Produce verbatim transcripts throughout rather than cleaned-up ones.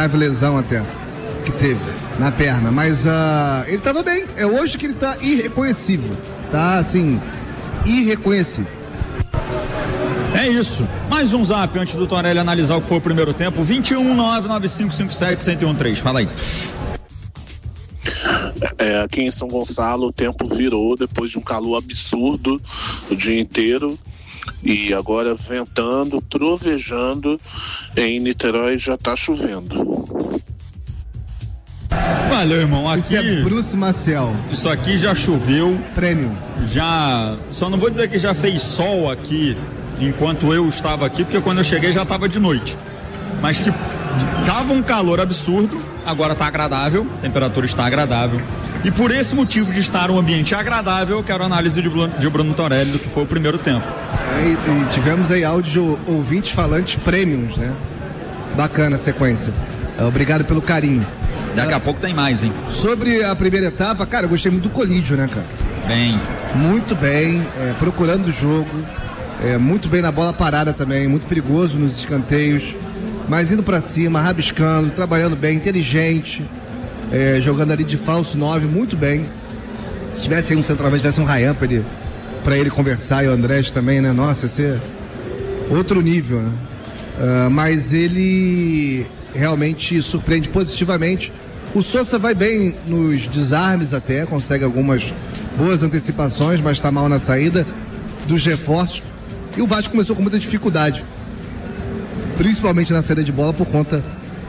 grave lesão até que teve na perna, mas uh, ele estava bem. É hoje que ele está irreconhecível, tá assim, irreconhecível. É isso. Mais um zap antes do Torelli analisar o que foi o primeiro tempo. vinte e um, nove nove cinco cinco sete, zero um três. Fala aí. É, aqui em São Gonçalo o tempo virou depois de um calor absurdo o dia inteiro. E agora ventando, trovejando. Em Niterói já tá chovendo. Valeu, irmão. Aqui, Esse é Bruce Maciel. Isso aqui já choveu. Prêmio. Já. Só não vou dizer que já fez sol aqui enquanto eu estava aqui, porque quando eu cheguei já estava de noite. Mas que tava um calor absurdo, agora tá agradável, a temperatura está agradável. E por esse motivo de estar um ambiente agradável, eu quero a análise de Bruno, de Bruno Torelli do que foi o primeiro tempo. É, e, e tivemos aí áudio ouvintes falantes prêmios, né? Bacana a sequência. É, obrigado pelo carinho. Daqui a pouco tem mais, hein? Sobre a primeira etapa, cara, eu gostei muito do Colídio, né, cara? Bem. Muito bem, é, procurando o jogo, é, muito bem na bola parada também, muito perigoso nos escanteios, mas indo pra cima, rabiscando, trabalhando bem, inteligente, é, jogando ali de falso nove, muito bem. Se tivesse aí um centroavante, tivesse um Ryan pra ele, pra ele conversar, e o Andrés também, né? Nossa, ia ser outro nível, né? Uh, mas ele realmente surpreende positivamente. O Sousa vai bem nos desarmes até, consegue algumas boas antecipações, mas está mal na saída dos reforços. E o Vasco começou com muita dificuldade, principalmente na saída de bola, por conta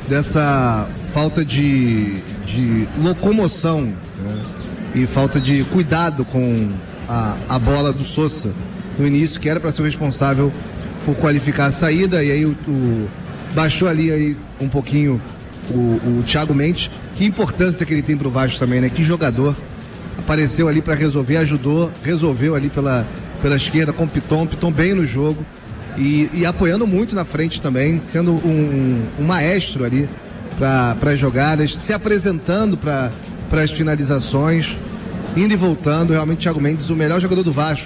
dessa falta de, de locomoção, né? E falta de cuidado com a, a bola do Sousa no início, que era para ser o responsável por qualificar a saída. E aí o, o baixou ali aí um pouquinho o, o Thiago Mendes. Que importância que ele tem pro Vasco também, né? Que jogador. Apareceu ali para resolver, ajudou, resolveu ali pela, pela esquerda com o Piton, Piton bem no jogo e, e apoiando muito na frente também, sendo um, um maestro ali para as jogadas, se apresentando para as finalizações, indo e voltando. Realmente, Thiago Mendes, o melhor jogador do Vasco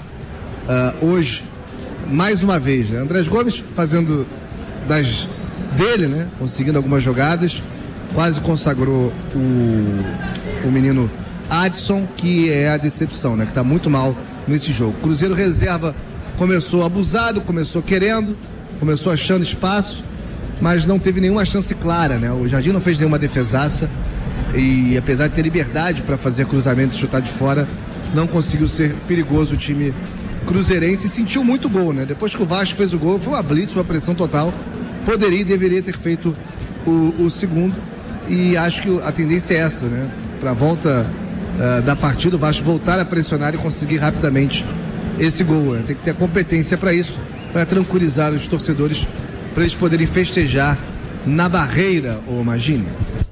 uh, hoje, mais uma vez, né? Andrés Gomes fazendo das dele, né? Conseguindo algumas jogadas, quase consagrou o, o menino Adson, que é a decepção, né? Que tá muito mal nesse jogo. Cruzeiro reserva começou abusado, começou querendo, começou achando espaço, mas não teve nenhuma chance clara, né? O Jardim não fez nenhuma defesaça e, apesar de ter liberdade para fazer cruzamento e chutar de fora, não conseguiu ser perigoso o time cruzeirense. E sentiu muito gol, né? Depois que o Vasco fez o gol, foi uma blitz, uma pressão total. Poderia e deveria ter feito o, o segundo, e acho que a tendência é essa, né? Para a volta uh, da partida, o Vasco voltar a pressionar e conseguir rapidamente esse gol, né? Tem que ter competência para isso, para tranquilizar os torcedores, para eles poderem festejar na barreira, ô Magini.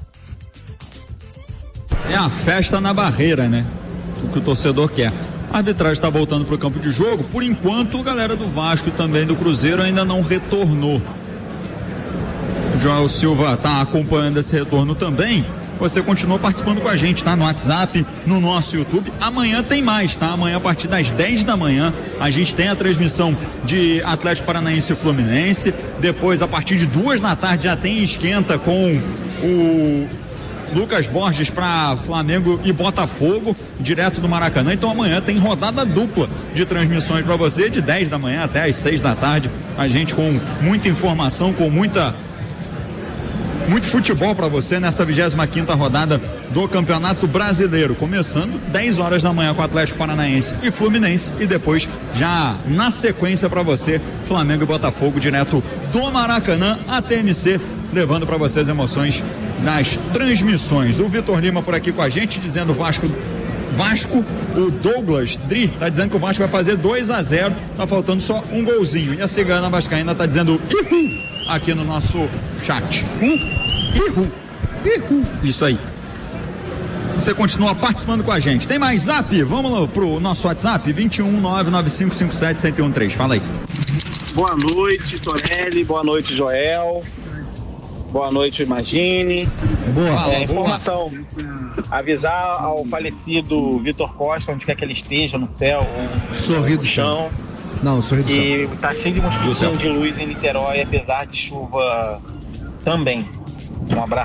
É a festa na barreira, né? O que o torcedor quer. A arbitragem está voltando para o campo de jogo. Por enquanto, a galera do Vasco e também do Cruzeiro ainda não retornou. O Joel Silva está acompanhando esse retorno também. Você continua participando com a gente, tá? No WhatsApp, no nosso YouTube. Amanhã tem mais, tá? Amanhã, a partir das dez da manhã, a gente tem a transmissão de Atlético Paranaense e Fluminense. Depois, a partir de duas da tarde, já tem esquenta com o Lucas Borges para Flamengo e Botafogo, direto do Maracanã. Então amanhã tem rodada dupla de transmissões para você, de dez da manhã até as seis da tarde. A gente com muita informação, com muita muito futebol para você nessa vigésima quinta rodada do Campeonato Brasileiro, começando dez horas da manhã com Atlético Paranaense e Fluminense, e depois já na sequência para você Flamengo e Botafogo, direto do Maracanã. A T M C levando para você as emoções das transmissões. O Vitor Lima por aqui com a gente, dizendo Vasco Vasco, o Douglas Dri tá dizendo que o Vasco vai fazer dois a zero, tá faltando só um golzinho. E a Cigana Vascaína tá dizendo ihu aqui no nosso chat. Ihu, ihu. Isso aí. Você continua participando com a gente. Tem mais zap? Vamos lá pro nosso WhatsApp, vinte e um, nove nove cinco cinco sete, sete um três. Fala aí. Boa noite, Torelli. Boa noite, Joel. Boa noite, Imagine. Boa. É, informação. Avisar ao falecido Vitor Costa, onde quer que ele esteja, no céu, sorrido no chão. Não, sorrido chão. E tá cheio de mosquitinho de luz em Niterói, apesar de chuva também. Um abraço.